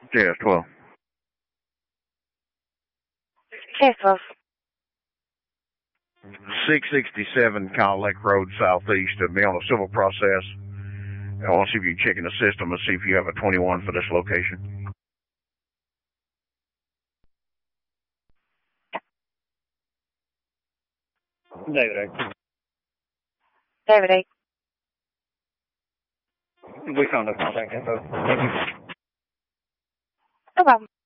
JS 12. JS 12. 667 Kyle Lake Road Southeast. To be on a civil process. I want to see if you can check in the system and see if you have a 21 for this location. David 8. David 8. We found the contact info. Thank you. No problem.